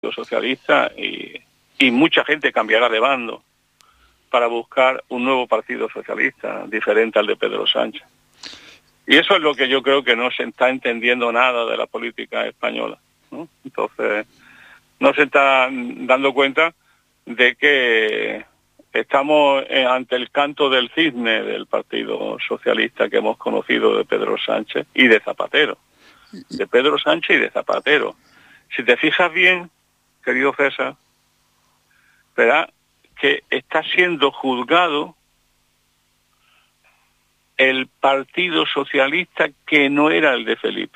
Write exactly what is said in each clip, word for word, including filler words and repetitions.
Socialista y, y mucha gente cambiará de bando para buscar un nuevo partido socialista diferente al de Pedro Sánchez. Y eso es lo que yo creo que no se está entendiendo nada de la política española, ¿no? Entonces, no se está dando cuenta de que estamos ante el canto del cisne del Partido Socialista que hemos conocido de Pedro Sánchez y de Zapatero. De Pedro Sánchez y de Zapatero. Si te fijas bien, querido César, verá que está siendo juzgado el Partido Socialista que no era el de Felipe.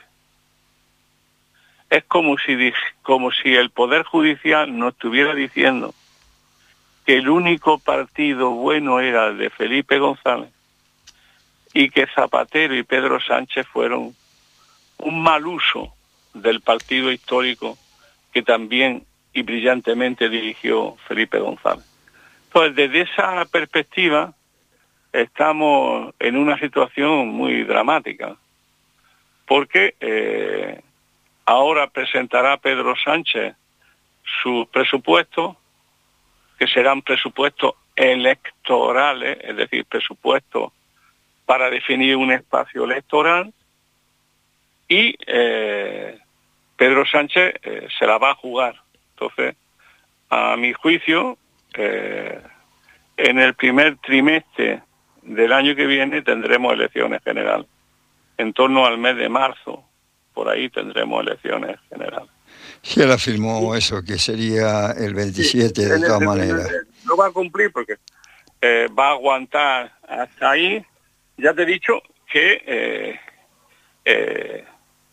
Es como si, como si el Poder Judicial nos estuviera diciendo que el único partido bueno era el de Felipe González y que Zapatero y Pedro Sánchez fueron un mal uso del partido histórico que también y brillantemente dirigió Felipe González. Entonces, desde esa perspectiva, estamos en una situación muy dramática, porque eh, ahora presentará Pedro Sánchez sus presupuestos, que serán presupuestos electorales, es decir, presupuestos para definir un espacio electoral, y eh, Pedro Sánchez eh, se la va a jugar. Entonces, a mi juicio, eh, en el primer trimestre del año que viene tendremos elecciones generales. En torno al mes de marzo, por ahí tendremos elecciones generales. Sí, él afirmó sí. eso, que sería el veintisiete sí, de todas el, maneras. No va a cumplir porque eh, va a aguantar hasta ahí. Ya te he dicho que eh, eh,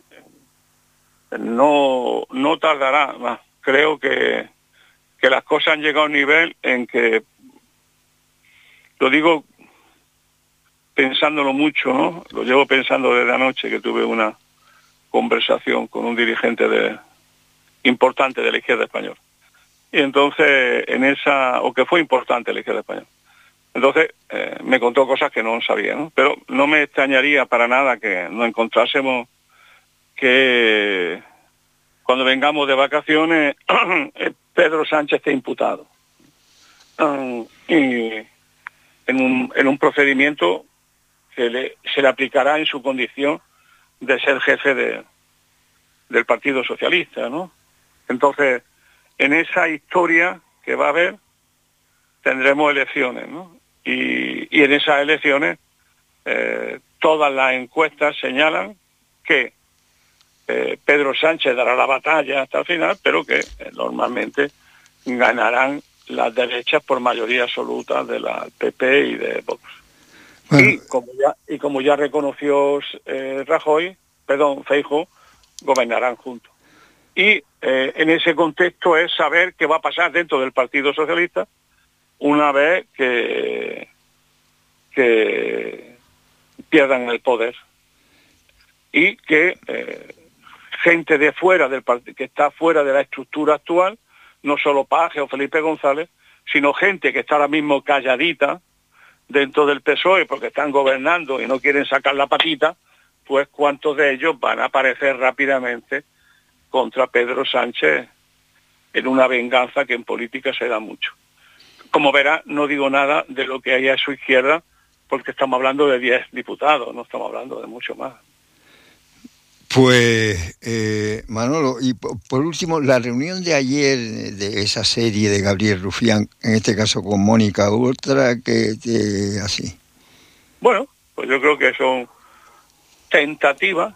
no, no tardará más. Creo que, que las cosas han llegado a un nivel en que, lo digo pensándolo mucho, ¿no? Lo llevo pensando desde anoche, que tuve una conversación con un dirigente de, importante de la izquierda española. Y entonces, en esa, o que fue importante la izquierda española. Entonces, eh, me contó cosas que no sabía, ¿no? Pero no me extrañaría para nada que nos encontrásemos que cuando vengamos de vacaciones, Pedro Sánchez esté imputado. Um, y en un, en un procedimiento que le, se le aplicará en su condición de ser jefe de, del Partido Socialista, ¿no? Entonces, en esa historia que va a haber, tendremos elecciones, ¿no? Y, y en esas elecciones, eh, todas las encuestas señalan que eh, Pedro Sánchez dará la batalla hasta el final, pero que eh, normalmente ganarán las derechas por mayoría absoluta de la P P y de Vox. Bueno. Y como ya y como ya reconoció eh, Rajoy, perdón, Feijóo, gobernarán juntos. Y eh, en ese contexto es saber qué va a pasar dentro del Partido Socialista una vez que, que pierdan el poder. Y que eh, gente de fuera del partido, que está fuera de la estructura actual, no solo Paje o Felipe González, sino gente que está ahora mismo calladita dentro del P S O E porque están gobernando y no quieren sacar la patita, pues cuántos de ellos van a aparecer rápidamente contra Pedro Sánchez en una venganza que en política se da mucho. Como verá, no digo nada de lo que hay a su izquierda, porque estamos hablando de diez diputados, no estamos hablando de mucho más. Pues, eh, Manolo, y por, por último, la reunión de ayer de esa serie de Gabriel Rufián, en este caso con Mónica, otra que, que así. Bueno, pues yo creo que son tentativas,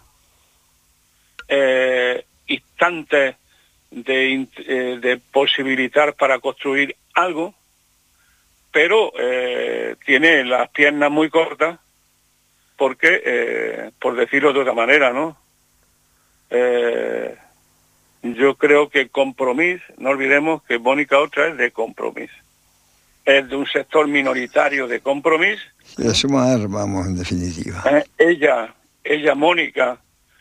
eh, instantes de, eh, de posibilitar para construir algo, pero eh, tiene las piernas muy cortas, porque, eh, por decirlo de otra manera, ¿no? Eh, yo creo que Compromís, no olvidemos que Mónica otra es de Compromís, es de un sector minoritario de Compromís. De sumar, vamos, en definitiva. Eh, ella, ella, Mónica,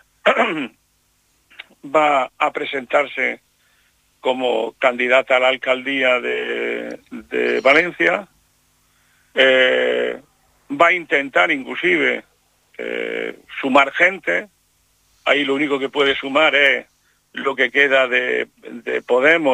va a presentarse como candidata a la alcaldía de, de Valencia, eh, va a intentar inclusive eh, sumar gente. Ahí lo único que puede sumar es lo que queda de, de Podemos